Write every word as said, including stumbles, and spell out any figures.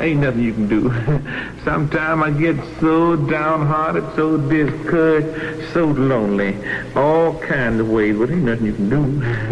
ain't nothing you can do. Sometimes I get so downhearted, so discouraged, so lonely, all kinds of ways, but ain't nothing you can do.